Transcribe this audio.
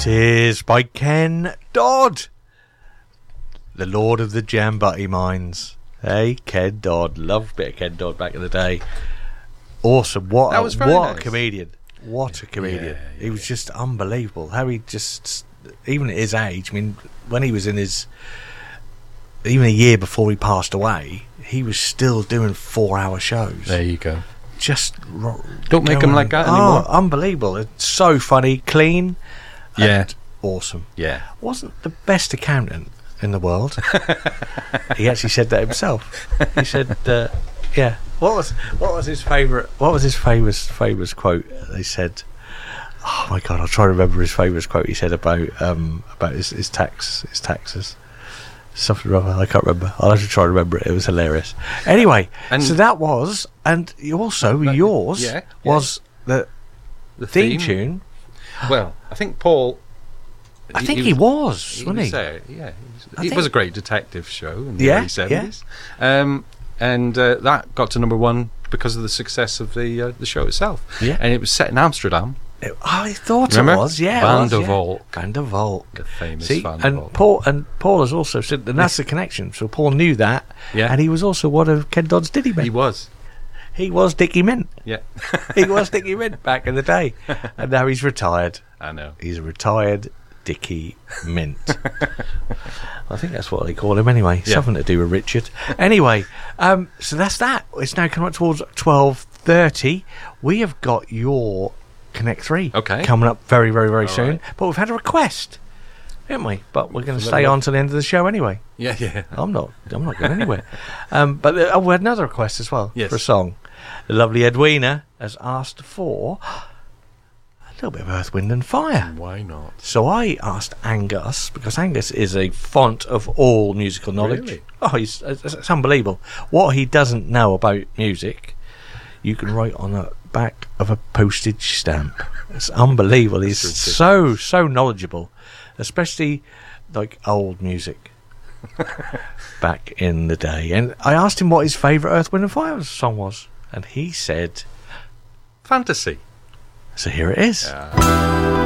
It is by Ken Dodd, the Lord of the Jambutty Mines. Hey, Ken Dodd. Loved a bit of Ken Dodd back in the day. Awesome. What a comedian. What a comedian. He was just unbelievable. How he just, even at his age, I mean, when he was in his, even a year before he passed away, he was still doing 4-hour shows. There you go. Just don't make him like that anymore. Unbelievable. It's so funny, clean, and awesome. Yeah. Wasn't the best accountant in the world. He actually said that himself. He said, yeah. What was his favourite famous quote? They said, oh my god, I'll try to remember his famous quote he said about his taxes. Something wrong. I can't remember. I'll have to try to remember it. It was hilarious. Anyway, so that was, and also yours was the theme tune. Well, I think Paul. I think he was, wasn't he? It was a great detective show in the early 70s. And that got to number one because of the success of the show itself. Yeah. And it was set in Amsterdam. I thought Remember? It was, yeah. Van der Valk. Van der Valk. The famous Van der Valk. And Paul has also said, and that's the connection. So Paul knew that, and he was also one of Ken Dodd's Diddy Men. He was. He was Dickie Mint. Yeah. He was Dickie Mint back in the day. And now he's retired. I know. He's a retired Dickie Mint. I think that's what they call him anyway. Something to do with Richard. Anyway, so that's that. It's now coming up towards 12:30. We have got your Connect 3 coming up very, very, very soon. Right. But we've had a request, haven't we? But we're going to stay on to the end of the show anyway. Yeah. I'm not going anywhere. But we had another request as well for a song. The lovely Edwina has asked for a little bit of Earth, Wind and Fire. Why not? So I asked Angus, because Angus is a font of all musical knowledge. Really? Oh, it's unbelievable. What he doesn't know about music, you can write on the back of a postage stamp. It's unbelievable. He's so knowledgeable, especially like old music back in the day. And I asked him what his favourite Earth, Wind and Fire song was, and he said Fantasy. So here it is.